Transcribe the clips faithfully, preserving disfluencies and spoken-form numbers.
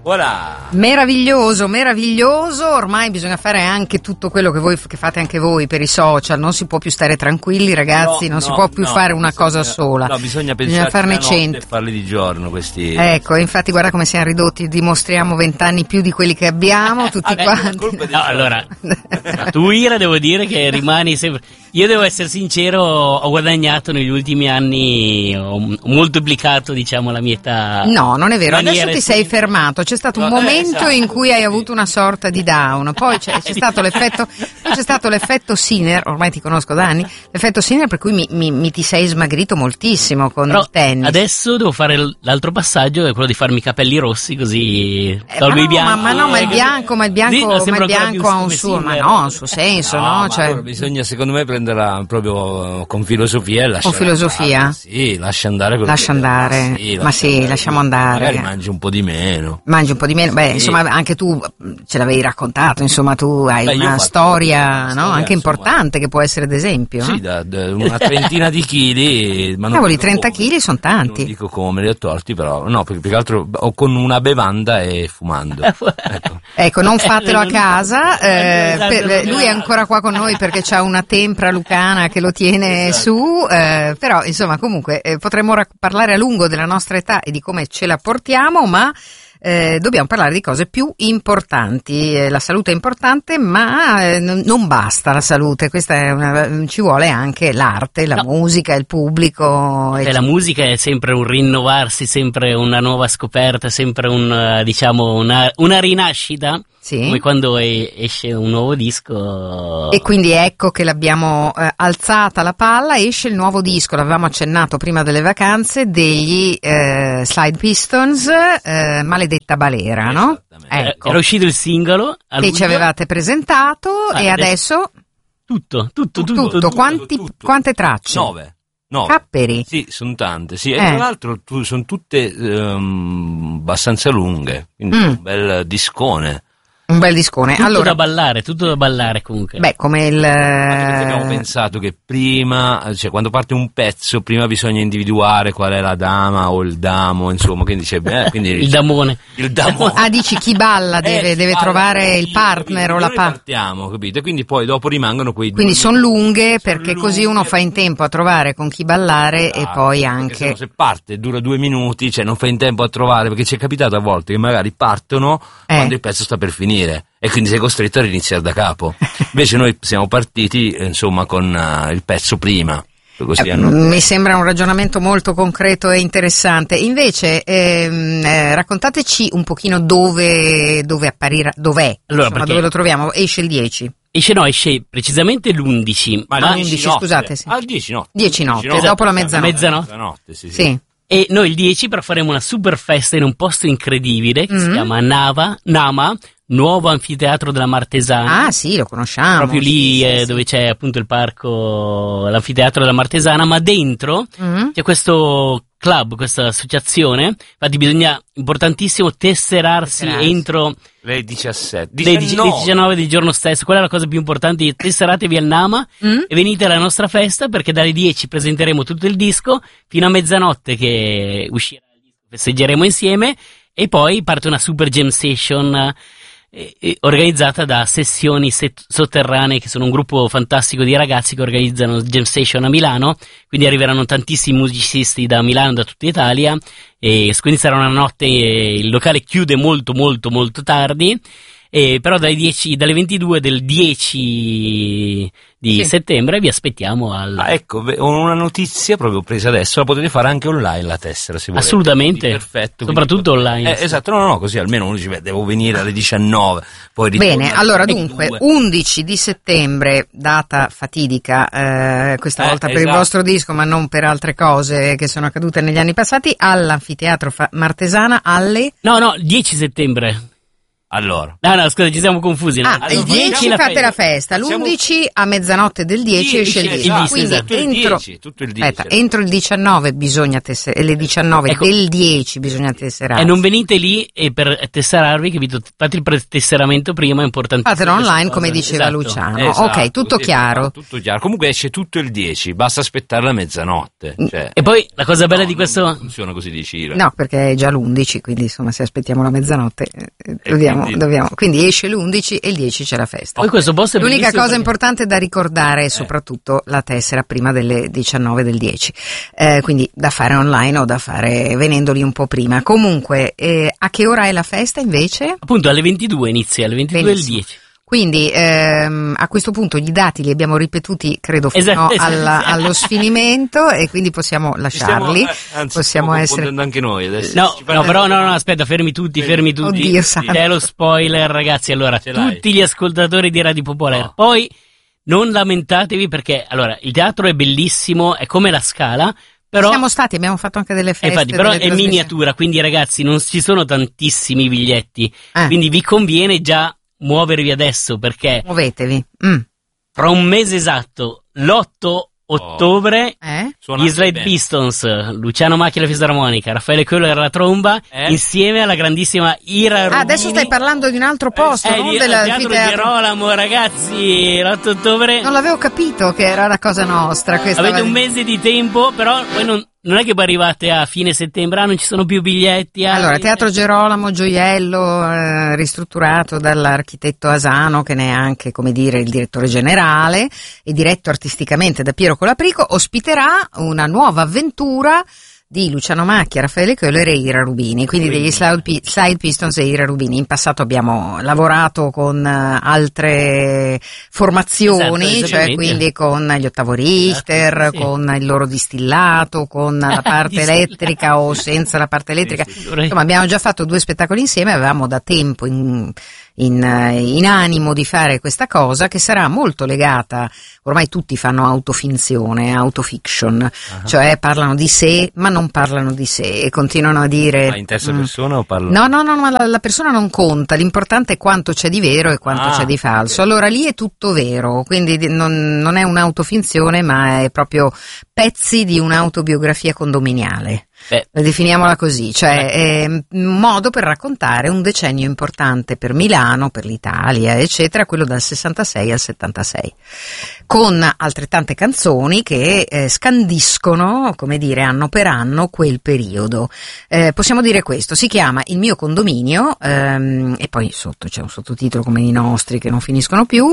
Voilà. Meraviglioso, meraviglioso. Ormai bisogna fare anche tutto quello che voi che fate anche voi per i social. Non si può più stare tranquilli, ragazzi. No, non no, si può più no, fare una bisogna, cosa sola. No, bisogna pensare bisogna farne cento e farli di giorno questi. Ecco, infatti guarda come siamo ridotti, dimostriamo vent'anni più di quelli che abbiamo, tutti ah, quanti. No, allora, tu Ira devo dire che rimani sempre. Io devo essere sincero, ho guadagnato negli ultimi anni, ho moltiplicato, diciamo, la mia età. No, non è vero, adesso ti Maniere sei fermato, c'è stato un No, eh, momento esatto. in cui hai avuto una sorta di down, poi c'è, c'è stato l'effetto, poi c'è stato l'effetto Sinner, ormai ti conosco da anni, l'effetto Sinner per cui mi, mi, mi ti sei smagrito moltissimo con Però il tennis. adesso devo fare l'altro passaggio, che è quello di farmi i capelli rossi, così Eh, tolgo ma, i no, bianchi. ma, ma no, ma il bianco, ma il bianco, Sì, no, ma sembra il ancora bianco più ha un come suo, ma Sinner. no, ha un suo senso, no? ma Cioè, allora bisogna secondo me prenderla proprio con filosofia e lasciare Con filosofia? andare. Sì, lascia andare quello Lascia che- andare. ma sì, Ma sì, lasciamo andare. Magari mangi un po' di meno. mangi un po' di meno, beh, Sì. insomma, anche tu ce l'avevi raccontato, insomma, tu hai Beh, io ho una fatto storia, una no? storia, Anche insomma. importante che può essere d'esempio. Sì, no? da, da una trentina di chili. Ma non Cavoli, dico trenta come. chili sono Non tanti. dico come li ho tolti, però no, perché più che altro o con una bevanda e fumando. Ecco. Ecco, non fatelo a casa, eh, Esatto, per- esatto. lui è ancora qua con noi perché c'ha una tempra lucana che lo tiene Esatto. su, eh, però insomma comunque eh, potremmo ra- parlare a lungo della nostra età e di come ce la portiamo, ma eh, dobbiamo parlare di cose più importanti. Eh, la salute è importante, ma eh, non, non basta la salute, questa è una, ci vuole anche l'arte, la No. musica, il pubblico. Cioè, eccetera. la musica è sempre un rinnovarsi, sempre una nuova scoperta, sempre un, eh, diciamo, una, una rinascita. Sì. Come quando e- esce un nuovo disco. E quindi ecco che l'abbiamo eh, alzata la palla, esce il nuovo disco, l'avevamo accennato prima delle vacanze, degli eh, Slide Pistons, eh, Maledetta Balera, no? Esattamente. Eh, Ecco, Era uscito il singolo a che luglio. ci avevate presentato Ah, e adesso- adesso Tutto, tutto, tutto. tutto, tutto. quanti, tutto. quante tracce? Nove. Nove. Capperi. Sì, sono tante, sì. E Eh. tra l'altro tu, sono tutte ehm, abbastanza lunghe, quindi Mm. un bel discone. Un bel discone. Tutto Allora, da ballare, tutto da ballare comunque. beh, come il... Anche perché abbiamo eh, pensato che prima, cioè quando parte un pezzo, prima bisogna individuare qual è la dama o il damo, insomma, quindi c'è beh, quindi il damone. il damo. Ah, dici chi balla deve, Eh, deve ah, trovare sì, il partner capito? o la Noi pa- partiamo, capito? E quindi poi dopo rimangono quei Quindi due sono minuti. lunghe Sono perché così uno lunghe. fa in tempo a trovare con chi ballare e Ah, poi perché anche... sennò se parte dura due minuti, cioè non fai in tempo a trovare, perché ci è capitato a volte che magari partono Eh. quando il pezzo sta per finire e quindi sei costretto a riniziare da capo. Invece noi siamo partiti eh, insomma con eh, il pezzo prima, così Eh, hanno... Mi sembra un ragionamento molto concreto e interessante. Invece, ehm, eh, raccontateci un pochino dove, dove apparirà, dov'è, Allora, insomma, perché- dove lo troviamo. Esce il dieci. Esce no, esce precisamente l'undici. Ma ma- alle undici, dieci notte. scusate, sì. Al dieci notte. Dieci notte, Dieci dopo la mezzanotte. Mezzanotte. Mezzanotte, sì, sì. Sì. E noi il dieci però faremo una super festa in un posto incredibile che si Mhm. chiama Nava, Nama, nuovo anfiteatro della Martesana. Ah, sì, lo conosciamo. Proprio lì Sì, eh, sì, dove sì. c'è appunto il parco, l'anfiteatro della Martesana, ma dentro Mhm. c'è questo club, questa associazione. Infatti bisogna, importantissimo, tesserarsi Tesserarsi. entro Le diciassette. le diciannove del giorno stesso. Quella è la cosa più importante. Tesseratevi al Nama Mm? e venite alla nostra festa, perché dalle dieci presenteremo tutto il disco fino a mezzanotte che uscirà il disco, festeggeremo insieme e poi parte una super jam session eh, eh, organizzata da Sessioni Set- Sotterranee, che sono un gruppo fantastico di ragazzi che organizzano jam session a Milano, quindi arriveranno tantissimi musicisti da Milano, da tutta Italia, e quindi sarà una notte, eh, il locale chiude molto molto molto tardi. Eh, però dalle dieci, dalle ventidue del dieci di Sì. settembre vi aspettiamo al... Ah, ecco, ve- ho una notizia proprio presa adesso, la potete fare anche online la tessera se volete. Assolutamente. Quindi perfetto. Soprattutto quindi- online, Eh, sì. Esatto, no, no, così almeno uno dice, beh, devo venire alle diciannove, poi ritorno Bene, alle allora ventidue. dunque, undici di settembre, data fatidica, eh, questa Eh, volta per il esatto. vostro disco, ma non per altre cose che sono accadute negli anni passati, all'anfiteatro Fa- Martesana alle... No, no, dieci settembre. Allora. No, no, scusa, ci siamo confusi. No? Ah, Allora, il dieci la fate fe- la festa, l'undici a mezzanotte del dieci esce il disco. Esatto, Quindi tutto il entro, dieci, tutto il dieci. aspetta, entro il diciannove bisogna tesserare, le diciannove Ecco. del dieci bisogna tesserare. E non venite lì e per tesserarvi, capito? Fate il pretesseramento prima, è importante. Fatelo online, come diceva Esatto. Luciano. Esatto, Ok, tutto così, chiaro. Tutto chiaro. Comunque esce tutto il dieci, basta aspettare la mezzanotte. Cioè, E poi la cosa bella no, di non questo... funziona così di Ciro. No, perché è già l'undici, quindi insomma se aspettiamo la mezzanotte eh, dobbiamo, quindi- dobbiamo. Quindi esce l'undici e il dieci c'è la festa. Poi questo posto è L'unica bellissimo cosa perché- importante da ricordare è soprattutto la tessera prima delle diciannove del dieci, eh, quindi da fare online o da fare venendoli un po' prima. Comunque, eh, a che ora è la festa invece? Appunto alle ventidue inizia, alle ventidue Benissimo. del dieci. Quindi ehm, a questo punto i dati li abbiamo ripetuti credo fino Esatto, esatto. alla- allo sfinimento e quindi possiamo Ci stiamo- lasciarli, eh, anzi, possiamo stiamo essere... confondendo anche noi adesso. No, Ci no, parliamo- però no, no, aspetta, fermi tutti, fermi tutti. Oddio santo. C'è lo spoiler, ragazzi. Allora, Ce l'hai? tutti gli ascoltatori di Radio Popolare. No. Poi non lamentatevi perché, allora, il teatro è bellissimo, è come la Scala, però... Siamo stati, abbiamo fatto anche delle eh, feste. infatti, però delle è trasmissioni. miniatura, quindi ragazzi non ci sono tantissimi biglietti, Eh. quindi vi conviene già muovervi adesso perché Muovetevi. Mm. fra un mese esatto, l'otto ottobre, Eh? Suonate gli Slide bene. Pistons, Luciano Macchia alla fisarmonica, Raffaele Köhler alla tromba, Eh? insieme alla grandissima Ira Rubini. Ah, adesso stai parlando di un altro posto, Eh, non di- del al Teatro anfiteatro. Gerolamo, ragazzi, l'otto ottobre. Non l'avevo capito che era una cosa nostra questa. Avete un mese di tempo, però poi non, non è che poi arrivate a fine settembre, ah, non ci sono più biglietti. ah, Allora, eh, Teatro Gerolamo, gioiello, eh, ristrutturato dall'architetto Asano, che ne è anche, come dire, il direttore generale, e diretto artisticamente da Piero Colaprico, ospiterà una nuova avventura di Luciano Macchia, Raffaele Köhler e Ira Rubini, quindi degli Slide Pi- Slide Pistons e Ira Rubini. In passato abbiamo lavorato con eh, altre formazioni, Esatto, cioè esattamente. quindi con gli Ottavo Richter, Esatto, sì. con il loro distillato, con la parte Distillato. elettrica o senza la parte elettrica. Sì, sì. Insomma, abbiamo già fatto due spettacoli insieme, avevamo da tempo in, in, eh, in animo di fare questa cosa che sarà molto legata, ormai tutti fanno autofinzione, autofiction, cioè parlano di sé ma non parlano di sé e continuano a dire... Ma in terza mm, persona o parlo? No, no, no, ma la, la persona non conta, l'importante è quanto c'è di vero e quanto Ah, c'è di falso. ok. Allora lì è tutto vero, quindi di- non, non è un'autofinzione ma è proprio pezzi di un'autobiografia condominiale. Beh, Definiamola così, cioè è un modo per raccontare un decennio importante per Milano, per l'Italia, eccetera, quello dal sessantasei al settantasei, con altrettante canzoni che eh, scandiscono, come dire, anno per anno quel periodo. Eh, possiamo dire questo, si chiama Il mio condominio, ehm, e poi sotto c'è un sottotitolo come i nostri che non finiscono più,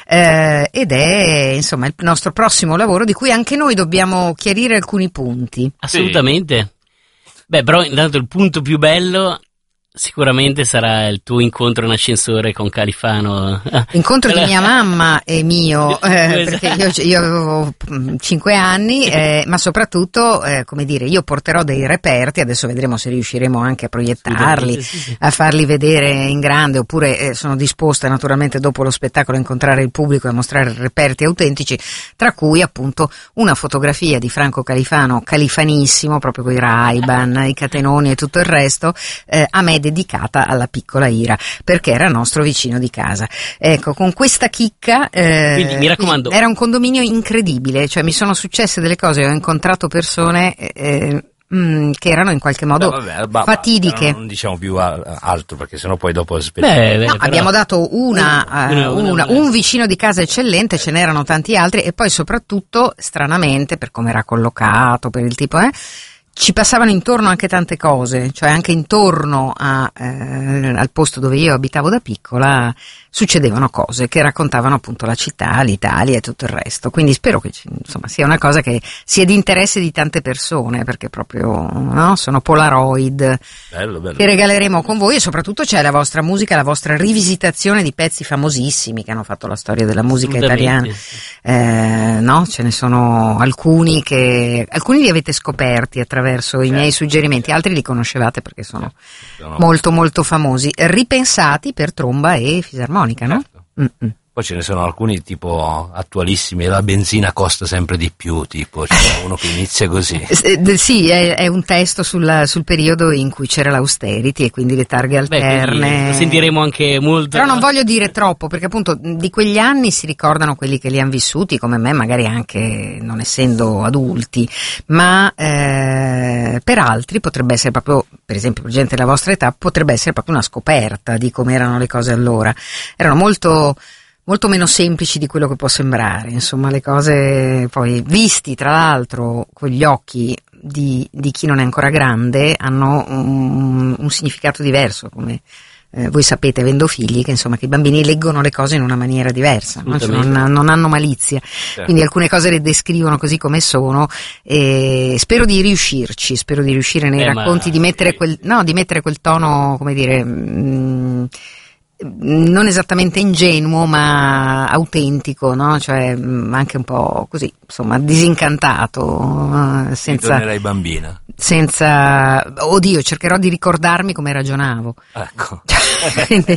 eh, ed è insomma il nostro prossimo lavoro di cui anche noi dobbiamo chiarire alcuni punti. assolutamente. Beh, però intanto il punto più bello sicuramente sarà il tuo incontro in ascensore con Califano. Incontro di mia mamma e mio, eh, Esatto. perché io, io avevo mm, cinque anni, eh, ma soprattutto, eh, come dire, io porterò dei reperti, adesso vedremo se riusciremo anche a proiettarli, Sì, sì. a farli vedere in grande, oppure eh, sono disposta naturalmente dopo lo spettacolo a incontrare il pubblico e a mostrare reperti autentici, tra cui appunto una fotografia di Franco Califano, califanissimo, proprio con i Ray-Ban, i catenoni e tutto il resto, eh, a me dedicata alla piccola Ira, perché era nostro vicino di casa. Ecco, con questa chicca, eh, Quindi, mi raccomando. era un condominio incredibile, cioè mi sono successe delle cose, ho incontrato persone eh, mm, che erano in qualche modo No, vabbè, ba- fatidiche. ba- Non diciamo più a- altro perché sennò poi dopo Beh, aspettiamo. beh, No, però- abbiamo dato una, Una, eh, una, una- una. un vicino di casa eccellente, ce n'erano tanti altri e poi soprattutto, stranamente, per come era collocato, per il tipo, eh, ci passavano intorno anche tante cose, cioè anche intorno a, eh, al posto dove io abitavo da piccola succedevano cose che raccontavano appunto la città, l'Italia e tutto il resto, quindi spero che ci- insomma sia una cosa che sia di interesse di tante persone, perché proprio no, sono Polaroid Bello, bello. che regaleremo con voi e soprattutto c'è la vostra musica, la vostra rivisitazione di pezzi famosissimi che hanno fatto la storia della musica italiana. Assolutamente. Eh, no, ce ne sono alcuni che alcuni li avete scoperti attraverso i miei suggerimenti, altri li conoscevate perché sono No. molto molto famosi, ripensati per tromba e fisarmonica, no? Certo. Mm-mm. Poi ce ne sono alcuni tipo attualissimi, la benzina costa sempre di più, tipo c'è uno che inizia così. Eh, sì, è, è un testo sul, sul periodo in cui c'era l'austerity e quindi le targhe alterne. Beh, lo sentiremo anche molto. Però non voglio dire troppo, perché appunto di quegli anni si ricordano quelli che li hanno vissuti, come me, magari anche non essendo adulti, ma eh, per altri potrebbe essere proprio, per esempio per gente della vostra età, potrebbe essere proprio una scoperta di come erano le cose allora. Erano molto... molto meno semplici di quello che può sembrare, insomma le cose poi visti tra l'altro con gli occhi di, di chi non è ancora grande hanno un, un significato diverso, come eh, voi sapete avendo figli, che insomma che i bambini leggono le cose in una maniera diversa, no? Cioè, non, non hanno malizia, certo. Quindi alcune cose le descrivono così come sono e spero di riuscirci, spero di riuscire nei eh, racconti ma... di mettere quel, no, di mettere quel tono, come dire, mh, non esattamente ingenuo ma autentico, no? Cioè anche un po' così, insomma, disincantato, senza tornerai bambina. Senza oddio, cercherò di ricordarmi come ragionavo. Ecco. Quindi,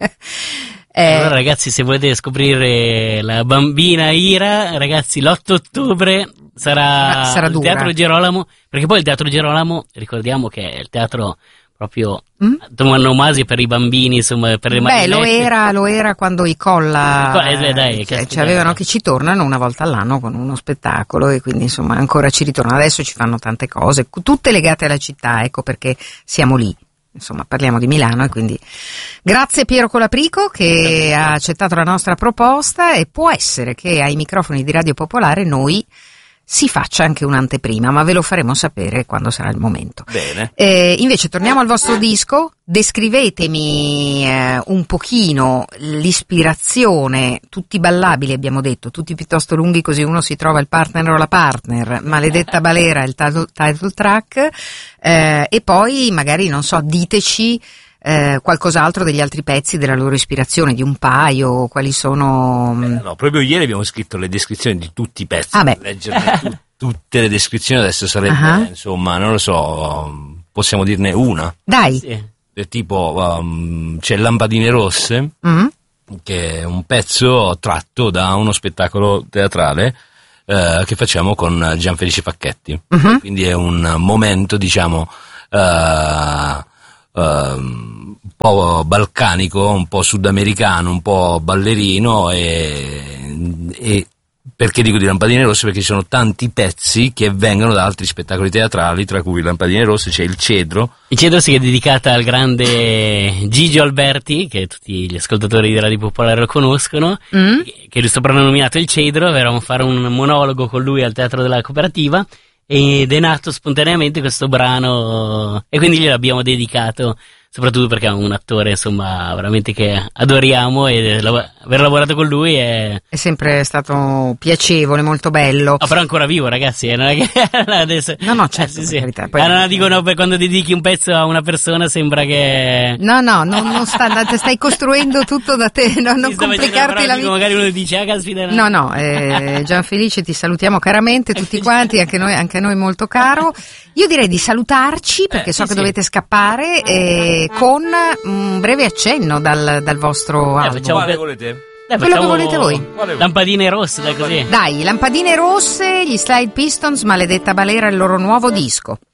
eh, allora ragazzi, se volete scoprire la bambina Ira, ragazzi, l'otto ottobre sarà, sarà il dura. Teatro Girolamo, perché poi il Teatro Girolamo, ricordiamo che è il teatro proprio mm? tomonnomasia per i bambini, insomma, per le Beh, lo marinette. era, lo era quando i Colla Eh, beh, dai, cioè, ci avevano che ci tornano una volta all'anno con uno spettacolo e quindi insomma ancora ci ritornano. Adesso ci fanno tante cose, tutte legate alla città, ecco perché siamo lì. Insomma, parliamo di Milano e quindi grazie Piero Colaprico che ha accettato la nostra proposta e può essere che ai microfoni di Radio Popolare noi si faccia anche un'anteprima, ma ve lo faremo sapere quando sarà il momento. Bene. Eh, invece torniamo al vostro disco, descrivetemi eh, un pochino l'ispirazione, tutti ballabili abbiamo detto, tutti piuttosto lunghi così uno si trova il partner o la partner, Maledetta Balera il title, title track, eh, e poi magari non so, diteci Eh, qualcos'altro degli altri pezzi della loro ispirazione, di un paio, quali sono? Eh, no, proprio ieri abbiamo scritto le descrizioni di tutti i pezzi, ah, beh. leggerne tu, tutte le descrizioni adesso sarebbe, uh-huh. insomma, non lo so, possiamo dirne una. Dai. Sì. Del tipo, um, c'è Lampadine Rosse, Mm. che è un pezzo tratto da uno spettacolo teatrale eh, che facciamo con Gianfelice Facchetti. Uh-huh. Quindi è un momento, diciamo, uh, Uh, un po' balcanico, un po' sudamericano, un po' ballerino e, e perché dico di Lampadine Rosse? Perché ci sono tanti pezzi che vengono da altri spettacoli teatrali, tra cui Lampadine Rosse, c'è il Cedro. Il Cedro si è dedicata al grande Gigio Alberti, che tutti gli ascoltatori di Radio Popolare lo conoscono, Mm. che è il soprannominato il Cedro. Avevamo fare un monologo con lui al Teatro della Cooperativa ed è nato spontaneamente questo brano e quindi gliel'abbiamo dedicato, soprattutto perché è un attore insomma veramente che adoriamo e lav- aver lavorato con lui è... È sempre stato piacevole, molto bello. Ah, però è ancora vivo ragazzi, eh, non è che adesso... No, no, certo, eh, sì, per sì. carità. Poi- Ah, no, dico no, per quando dedichi un pezzo a una persona sembra che... No, no, non, non sta, stai costruendo tutto da te, no, non Mi sto facendo, complicarti però la dico, vita. magari uno dice, ah caspita... No, no, eh, Gianfelice ti salutiamo caramente tutti quanti, anche noi, anche a noi molto caro. Io direi di salutarci perché Eh, so sì, che sì. dovete scappare eh, con un breve accenno dal, dal vostro Eh, album. facciamo Quale per- volete? Dai, Quello che facciamo volete voi. Quale- Lampadine rosse, dai così. Dai, Lampadine Rosse, gli Slide Pistons, Maledetta Balera, il loro nuovo disco.